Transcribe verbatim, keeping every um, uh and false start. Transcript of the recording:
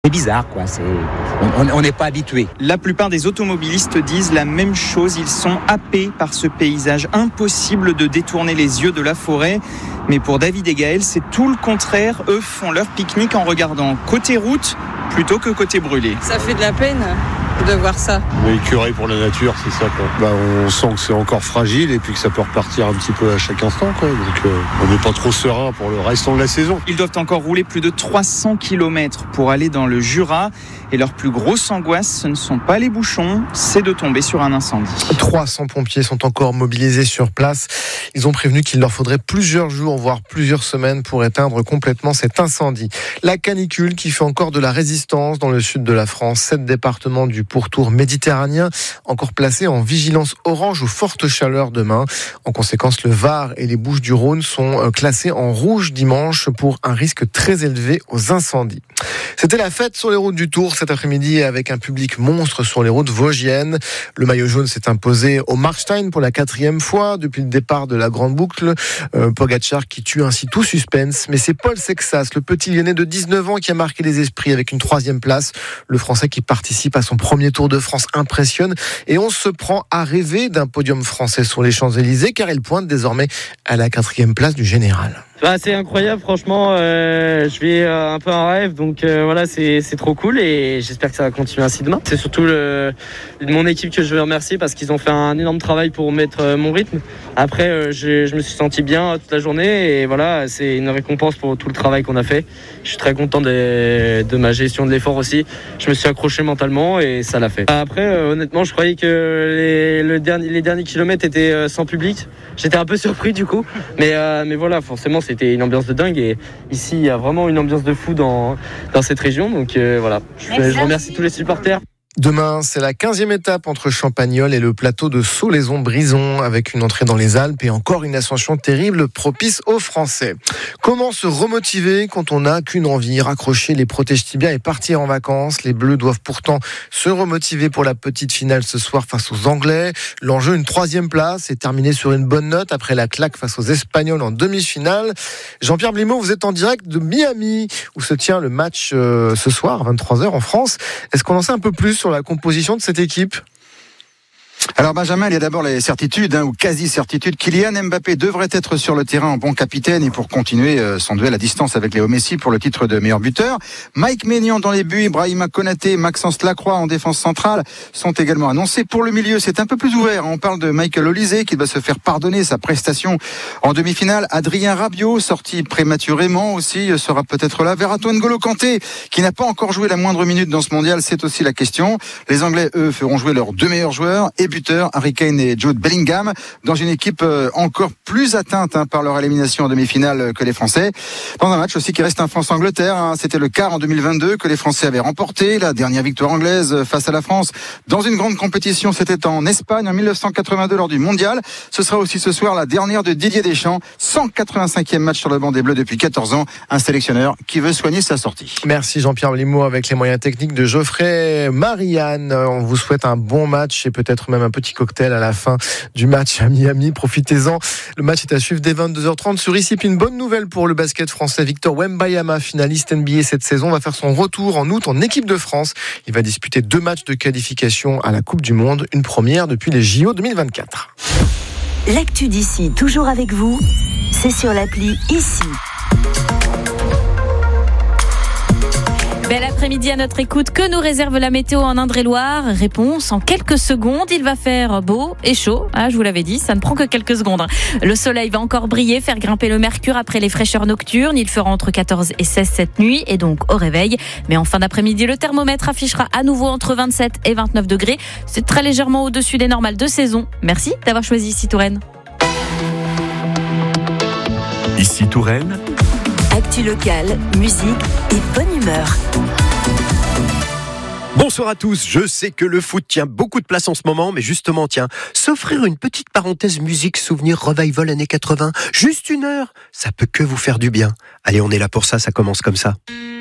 C'est bizarre, quoi. C'est... On n'est pas habitué. La plupart des automobilistes disent la même chose. Ils sont happés par ce paysage. Impossible de détourner les yeux de la forêt. Mais pour David et Gaël, c'est tout le contraire. Eux font leur pique-nique en regardant côté route plutôt que côté brûlé. Ça fait de la peine de voir ça. On est écœuré pour la nature, c'est ça, quoi. Bah, on sent que c'est encore fragile et puis que ça peut repartir un petit peu à chaque instant, quoi. Donc euh, on n'est pas trop serein pour le restant de la saison. Ils doivent encore rouler plus de trois cents kilomètres pour aller dans le Jura. Et leur plus grosse angoisse, ce ne sont pas les bouchons, c'est de tomber sur un incendie. trois cents pompiers sont encore mobilisés sur place. Ils ont prévenu qu'il leur faudrait plusieurs jours, voire plusieurs semaines pour éteindre complètement cet incendie. La canicule qui fait encore de la résistance dans le sud de la France. Sept départements du pourtour méditerranéen encore placés en vigilance orange aux fortes chaleurs demain. En conséquence, le Var et les Bouches-du-Rhône sont classés en rouge dimanche pour un risque très élevé aux incendies. C'était la fête sur les routes du Tour cet après-midi avec un public monstre sur les routes vosgiennes. Le maillot jaune s'est imposé au Markstein pour la quatrième fois depuis le départ de la Grande Boucle. Euh, Pogacar qui tue ainsi tout suspense. Mais c'est Paul Sexas, le petit lyonnais de dix-neuf ans qui a marqué les esprits avec une troisième place. Le Français qui participe à son premier Tour de France impressionne. Et on se prend à rêver d'un podium français sur les Champs-Élysées car il pointe désormais à la quatrième place du général. Bah, c'est incroyable, franchement, euh, je vis euh, un peu un rêve, donc euh, voilà, c'est, c'est trop cool et j'espère que ça va continuer ainsi demain. C'est surtout le, mon équipe que je veux remercier parce qu'ils ont fait un énorme travail pour mettre euh, mon rythme. Après, euh, je, je me suis senti bien toute la journée et voilà, c'est une récompense pour tout le travail qu'on a fait. Je suis très content de, de ma gestion de l'effort aussi. Je me suis accroché mentalement et ça l'a fait. Après, euh, honnêtement, je croyais que les, le dernier, les derniers kilomètres étaient euh, sans public. J'étais un peu surpris du coup, mais, euh, mais voilà, forcément, c'est C'était une ambiance de dingue et ici il y a vraiment une ambiance de fou dans, dans cette région, donc euh, voilà, je, je remercie tous les supporters. Demain, c'est la quinzième étape entre Champagnole et le plateau de Saulaison-Brison avec une entrée dans les Alpes et encore une ascension terrible propice aux Français. Comment se remotiver quand on n'a qu'une envie, raccrocher les protège-tibias et partir en vacances? Les Bleus doivent pourtant se remotiver pour la petite finale ce soir face aux Anglais. L'enjeu, une troisième place et terminer sur une bonne note après la claque face aux Espagnols en demi-finale. Jean-Pierre Blimaud, vous êtes en direct de Miami où se tient le match euh, ce soir à vingt-trois heures en France. Est-ce qu'on en sait un peu plus sur la composition de cette équipe? Alors Benjamin, il y a d'abord les certitudes, hein, ou quasi-certitudes. Kylian Mbappé devrait être sur le terrain en bon capitaine et pour continuer euh, son duel à distance avec Léo Messi pour le titre de meilleur buteur. Mike Maignan dans les buts, Ibrahima Konaté, Maxence Lacroix en défense centrale sont également annoncés. Pour le milieu, c'est un peu plus ouvert. On parle de Michael Olise qui va se faire pardonner sa prestation en demi-finale. Adrien Rabiot, sorti prématurément aussi, sera peut-être là. Vers Antoine N'Golo Kanté, qui n'a pas encore joué la moindre minute dans ce mondial, c'est aussi la question. Les Anglais, eux, feront jouer leurs deux meilleurs joueurs et buteurs, Harry Kane et Jude Bellingham, dans une équipe encore plus atteinte hein, par leur élimination en demi-finale que les Français. Dans un match aussi qui reste un France-Angleterre, hein, c'était le quart en deux mille vingt-deux que les Français avaient remporté, la dernière victoire anglaise face à la France dans une grande compétition, c'était en Espagne en dix-neuf cent quatre-vingt-deux lors du Mondial. Ce sera aussi ce soir la dernière de Didier Deschamps, cent quatre-vingt-cinquième match sur le banc des Bleus depuis quatorze ans, un sélectionneur qui veut soigner sa sortie. Merci Jean-Pierre Blimaud avec les moyens techniques de Geoffrey Marianne. On vous souhaite un bon match et peut-être même un petit cocktail à la fin du match à Miami. Profitez-en. Le match est à suivre dès vingt-deux heures trente sur ici. Puis une bonne nouvelle pour le basket français. Victor Wembanyama, finaliste N B A cette saison, va faire son retour en août en équipe de France. Il va disputer deux matchs de qualification à la Coupe du Monde. Une première depuis les J O deux mille vingt-quatre. L'actu d'ici, toujours avec vous, c'est sur l'appli Ici. Bel après-midi à notre écoute. Que nous réserve la météo en Indre-et-Loire? Réponse en quelques secondes. Il va faire beau et chaud. Ah, je vous l'avais dit, ça ne prend que quelques secondes. Le soleil va encore briller, faire grimper le mercure après les fraîcheurs nocturnes. Il fera entre quatorze et seize cette nuit et donc au réveil. Mais en fin d'après-midi, le thermomètre affichera à nouveau entre vingt-sept et vingt-neuf degrés. C'est très légèrement au-dessus des normales de saison. Merci d'avoir choisi Ici Touraine. Ici Touraine. Actu locale, musique et bonne humeur. Bonsoir à tous, je sais que le foot tient beaucoup de place en ce moment, mais justement, tiens, s'offrir une petite parenthèse musique, souvenir, revival années quatre-vingts, juste une heure, ça peut que vous faire du bien. Allez, on est là pour ça, ça commence comme ça.